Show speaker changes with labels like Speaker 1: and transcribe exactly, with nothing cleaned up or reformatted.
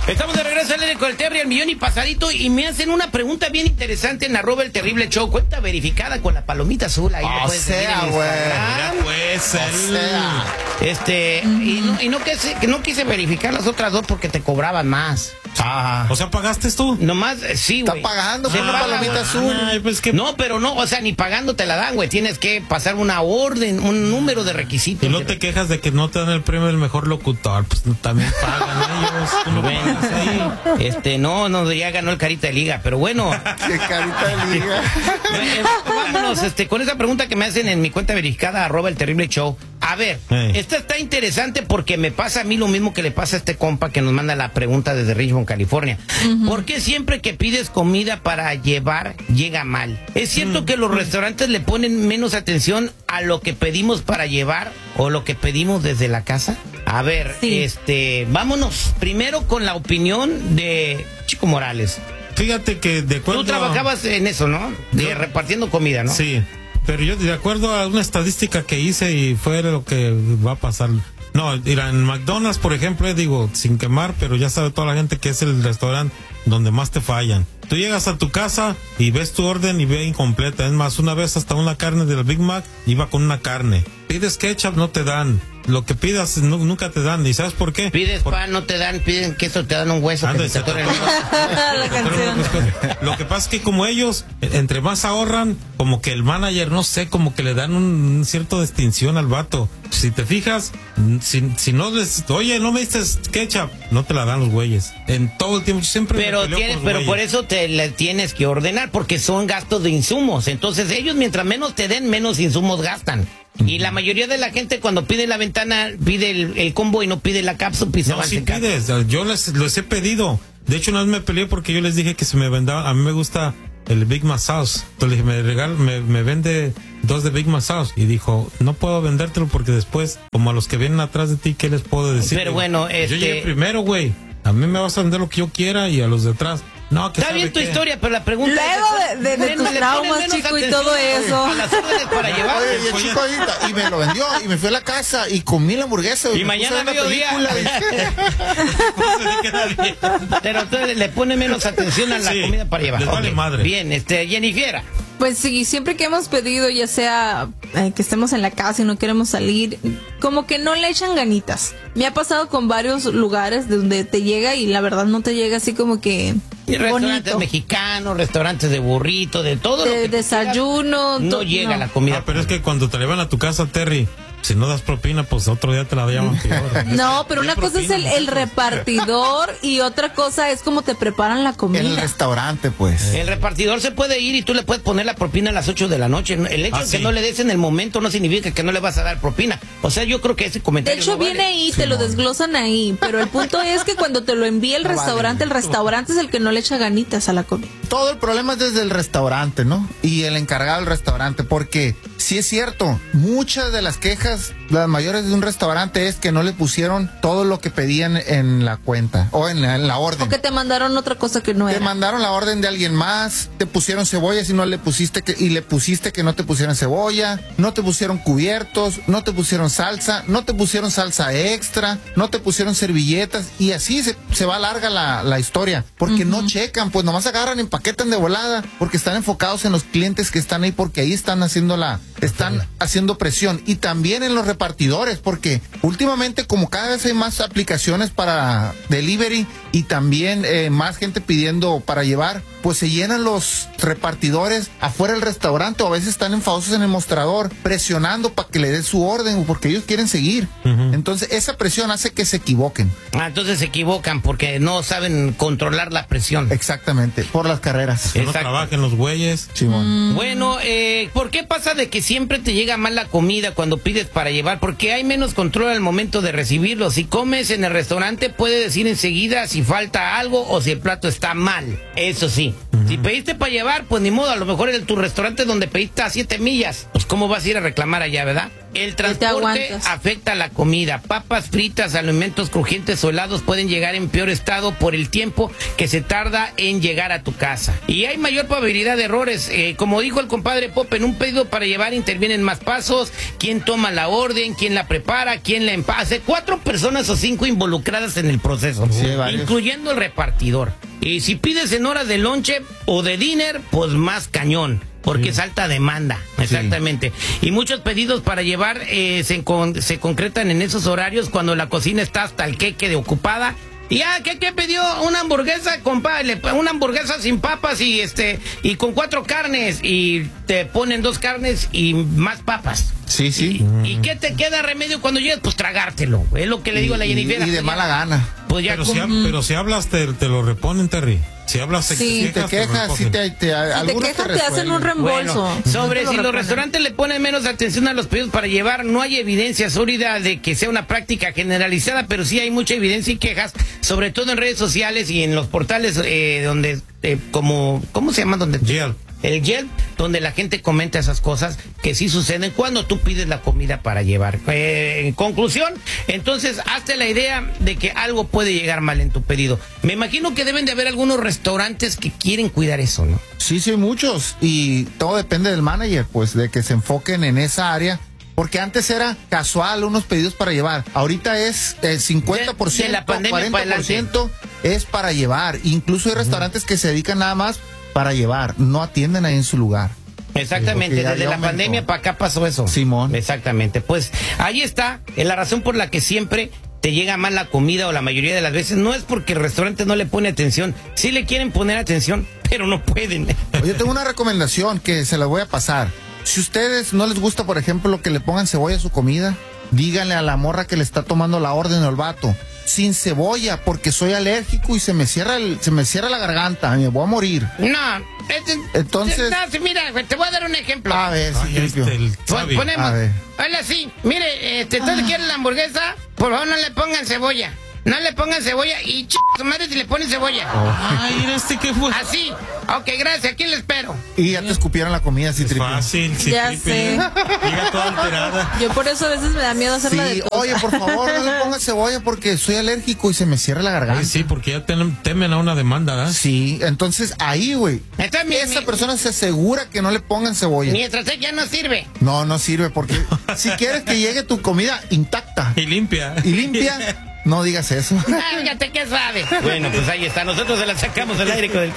Speaker 1: Estamos de regreso al con el Terry al millón y pasadito y me hacen una pregunta bien interesante en arroba el terrible show. Cuenta verificada con la palomita azul. Ahí
Speaker 2: o sea, güey.
Speaker 1: Mira,
Speaker 2: pues, o sea.
Speaker 1: Este, uh-huh. y, no, y no, quise, no quise verificar las otras dos porque te cobraban más.
Speaker 2: Ah.
Speaker 3: O sea, ¿pagaste tú?
Speaker 1: Nomás, sí, güey.
Speaker 2: Está pagando por una palomita azul.
Speaker 3: Ay, pues que...
Speaker 1: No, pero no, o sea, ni pagando te la dan, güey. Tienes que pasar una orden, un número de requisitos.
Speaker 3: Y no te quejas de que no te dan el premio del mejor locutor. Pues también pagan ellos. Tú no
Speaker 1: bueno,
Speaker 3: pagas ahí.
Speaker 1: Este, no, no, ya ganó el Carita de Liga, pero bueno.
Speaker 2: ¿Qué Carita de Liga?
Speaker 1: eh, vámonos, este, con esa pregunta que me hacen en mi cuenta verificada, arroba el terrible show. A ver, hey. Esta está interesante porque me pasa a mí lo mismo que le pasa a este compa que nos manda la pregunta desde Richmond, California. Uh-huh. ¿Por qué siempre que pides comida para llevar llega mal? ¿Es cierto uh-huh. que los restaurantes le ponen menos atención a lo que pedimos para llevar o lo que pedimos desde la casa? A ver, sí. este, vámonos primero con la opinión de Chico Morales.
Speaker 3: Fíjate que de acuerdo...
Speaker 1: Tú trabajabas en eso, ¿no? De
Speaker 3: Yo...
Speaker 1: repartiendo comida, ¿no?
Speaker 3: Sí. Pero yo, de acuerdo a una estadística que hice y fue lo que va a pasar. No, mira, en McDonald's, por ejemplo, eh, digo, sin quemar, pero ya sabe toda la gente que es el restaurante donde más te fallan. Tú llegas a tu casa y ves tu orden y ve incompleta. Es más, una vez hasta una carne del Big Mac iba con una carne. Pides ketchup, no te dan. Lo que pidas no, nunca te dan. ¿Y sabes por qué?
Speaker 1: Pides
Speaker 3: por...
Speaker 1: pan, no te dan. Piden queso, te dan un hueso.
Speaker 3: Anda,
Speaker 1: que te
Speaker 3: te... La canción. Lo que pasa es que como ellos, entre más ahorran, como que el manager, no sé, como que le dan un, un cierto distinción al vato. Si te fijas, si, si no les... Oye, no me diste ketchup, no te la dan los güeyes. En todo el tiempo, yo siempre
Speaker 1: pero
Speaker 3: me peleo
Speaker 1: tienes,
Speaker 3: con los
Speaker 1: Pero
Speaker 3: güeyes.
Speaker 1: por eso te le tienes que ordenar, porque son gastos de insumos. Entonces ellos, mientras menos te den, menos insumos gastan. Y la mayoría de la gente cuando pide la ventana, pide el, el combo y no pide la cápsula.
Speaker 3: No, si pides, yo les, les he pedido. De hecho, una vez me peleé porque yo les dije que se me vendaba, a mí me gusta el Big Mac Sauce. Entonces le dije, me regala, me, me vende dos de Big Mac Sauce. Y dijo, no puedo vendértelo porque después, como a los que vienen atrás de ti, ¿qué les puedo decir?
Speaker 1: Pero bueno,
Speaker 3: yo
Speaker 1: este...
Speaker 3: llegué primero, güey. A mí me vas a vender lo que yo quiera y a los de atrás. No, que
Speaker 1: está bien tu
Speaker 3: qué?
Speaker 1: historia, pero la pregunta
Speaker 4: luego
Speaker 1: es...
Speaker 4: de, de, de tus traumas, chico, y todo eso.
Speaker 1: A las órdenes para llevar.
Speaker 2: Oye, y el chico ahorita, y me lo vendió, y me fui a la casa, y comí la hamburguesa.
Speaker 1: Y, y mañana a mediodía. Pero entonces le pone menos atención a la sí, comida para llevar.
Speaker 3: Les vale
Speaker 1: okay.
Speaker 3: madre.
Speaker 1: Bien, este, Jennifer.
Speaker 4: Pues sí, siempre que hemos pedido, ya sea eh, que estemos en la casa y no queremos salir, como que no le echan ganitas. Me ha pasado con varios lugares donde te llega y la verdad no te llega así como que
Speaker 1: y restaurantes
Speaker 4: bonito.
Speaker 1: mexicanos, restaurantes de burrito, de todo
Speaker 4: de,
Speaker 1: lo que
Speaker 4: desayuno.
Speaker 1: No
Speaker 4: to-
Speaker 1: llega
Speaker 4: no.
Speaker 1: la comida.
Speaker 3: Ah, pero es que cuando te llevan a tu casa, Terry, si no das propina, pues otro día te la llaman peor.
Speaker 4: No, pero una cosa es el, el repartidor y otra cosa es cómo te preparan la comida.
Speaker 2: En el restaurante, pues.
Speaker 1: El repartidor se puede ir y tú le puedes poner la propina a las ocho de la noche. El hecho
Speaker 3: ah,
Speaker 1: de
Speaker 3: sí.
Speaker 1: que no le des en el momento no significa que no le vas a dar propina. O sea, yo creo que ese comentario
Speaker 4: De hecho,
Speaker 1: no vale.
Speaker 4: viene ahí, te sí, lo no. desglosan ahí. Pero el punto es que cuando te lo envía el restaurante, vale. el restaurante es el que no le echa ganitas a la comida.
Speaker 2: Todo el problema es desde el restaurante, ¿no? Y el encargado del restaurante, porque sí es cierto, muchas de las quejas, las mayores de un restaurante es que no le pusieron todo lo que pedían en la cuenta o en la, en la orden.
Speaker 4: O que te mandaron otra cosa que no era.
Speaker 2: Te mandaron la orden de alguien más, te pusieron cebollas y no le pusiste que, y le pusiste que no te pusieron cebolla, no te pusieron cubiertos, no te pusieron salsa, no te pusieron salsa extra, no te pusieron servilletas y así se, se va larga la, la historia, porque uh-huh. no checan, pues nomás agarran, empaquetan de volada, porque están enfocados en los clientes que están ahí, porque ahí están haciendo la, están uh-huh. haciendo presión, y también en los repartidores, porque últimamente como cada vez hay más aplicaciones para delivery y también eh, más gente pidiendo para llevar, pues se llenan los repartidores afuera del restaurante o a veces están enfadosos en el mostrador presionando para que le dé su orden porque ellos quieren seguir. Uh-huh. Entonces esa presión hace que se equivoquen.
Speaker 1: Ah, entonces se equivocan porque no saben controlar la presión.
Speaker 2: Exactamente, por las carreras.
Speaker 3: Que no trabajen los güeyes.
Speaker 2: Simón.
Speaker 1: Mm. Bueno, eh, ¿por qué pasa de que siempre te llega mal la comida cuando pides para llevar? Porque hay menos control al momento de recibirlo. Si comes en el restaurante puede decir enseguida si falta algo o si el plato está mal. Eso sí. Uh-huh. Si pediste para llevar, pues ni modo, a lo mejor en tu restaurante donde pediste a siete millas, pues cómo vas a ir a reclamar allá, ¿verdad? El transporte afecta la comida. Papas fritas, alimentos crujientes o helados pueden llegar en peor estado por el tiempo que se tarda en llegar a tu casa. Y hay mayor probabilidad de errores. Eh, como dijo el compadre Pop, en un pedido para llevar intervienen más pasos. ¿Quién toma la orden? ¿Quién la prepara? ¿Quién la empasa? Cuatro personas o cinco involucradas en el proceso, sí, incluyendo el repartidor. Y si pides en horas de lonche o de dinner, pues más cañón. Porque sí. es alta demanda, exactamente. Sí. Y muchos pedidos para llevar eh, se, con, se concretan en esos horarios cuando la cocina está hasta el queque de ocupada. Y ah, ¿qué, qué pidió? Una hamburguesa con pa, una hamburguesa sin papas y este y con cuatro carnes y te ponen dos carnes y más papas.
Speaker 2: Sí, sí.
Speaker 1: ¿Y, mm. ¿y qué te queda remedio cuando llegas? Pues tragártelo. Es lo que le digo y, a la Jennifer.
Speaker 2: Y, y de
Speaker 1: pues
Speaker 2: mala
Speaker 1: ya,
Speaker 2: gana.
Speaker 1: Pues ya
Speaker 3: pero,
Speaker 1: con...
Speaker 3: si ha, pero si hablas te, te lo reponen, Terry. Si hablas te
Speaker 4: sí.
Speaker 3: quejas,
Speaker 2: te quejas,
Speaker 3: te
Speaker 2: si te, te,
Speaker 4: si te quejas te, te hacen un reembolso.
Speaker 1: Bueno, sobre si los restaurantes le ponen menos atención a los pedidos para llevar, no hay evidencia sólida de que sea una práctica generalizada, pero sí hay mucha evidencia y quejas, sobre todo en redes sociales y en los portales eh, donde, eh, como, ¿cómo se llama? Donde
Speaker 3: Yelp.
Speaker 1: El Yelp, donde la gente comenta esas cosas que sí suceden cuando tú pides la comida para llevar. Eh, en conclusión, entonces, hazte la idea de que algo puede llegar mal en tu pedido. Me imagino que deben de haber algunos restaurantes que quieren cuidar eso, ¿no?
Speaker 2: Sí, sí, muchos. Y todo depende del manager, pues, de que se enfoquen en esa área. Porque antes era casual unos pedidos para llevar. Ahorita es el cincuenta por ciento,
Speaker 1: de, de la pandemia
Speaker 2: cuarenta por ciento es para llevar. Incluso hay restaurantes que se dedican nada más para llevar, no atienden ahí en su lugar.
Speaker 1: Exactamente, desde la pandemia para acá pasó eso.
Speaker 2: Simón.
Speaker 1: Exactamente, pues ahí está, es la razón por la que siempre te llega mal la comida o la mayoría de las veces no es porque el restaurante no le pone atención, sí le quieren poner atención, pero no pueden.
Speaker 2: Yo tengo una recomendación que se la voy a pasar. Si ustedes no les gusta, por ejemplo, que le pongan cebolla a su comida, díganle a la morra que le está tomando la orden al vato, sin cebolla, porque soy alérgico y se me cierra el, se me cierra la garganta, me voy a morir.
Speaker 1: No, este,
Speaker 2: entonces.
Speaker 1: No, mira, te voy a dar un ejemplo.
Speaker 2: A ver, sí,
Speaker 3: este, el
Speaker 1: Pon, ponemos.
Speaker 2: A ver.
Speaker 1: Hola, sí, mire, este, ¿ustedes quieren la hamburguesa? Por favor, no le pongan cebolla. No le pongan cebolla y ch... su madre si le ponen cebolla.
Speaker 3: Oh. Ay, este que fue.
Speaker 1: Así. Ok, gracias. Aquí le espero.
Speaker 2: Y ya te escupieron la comida, así tripio.
Speaker 3: Fácil, sí,
Speaker 4: ya
Speaker 3: tripio.
Speaker 4: sé.
Speaker 3: Llega toda alterada.
Speaker 4: Yo por eso a veces me da miedo hacerla
Speaker 2: sí,
Speaker 4: de tos.
Speaker 2: oye, por favor, no le pongas cebolla porque soy alérgico y se me cierra la garganta.
Speaker 3: Ay, sí, porque ya ten, temen a una demanda, ¿verdad?
Speaker 2: Sí, entonces ahí, güey. Esa
Speaker 1: mi,
Speaker 2: persona se asegura que no le pongan cebolla.
Speaker 1: Mi estrategia no sirve.
Speaker 2: No, no sirve porque si quieres que llegue tu comida intacta
Speaker 3: y limpia.
Speaker 2: Y limpia. No digas eso.
Speaker 1: Ah, fíjate qué sabe. Bueno, pues ahí está. Nosotros se la sacamos del aire con el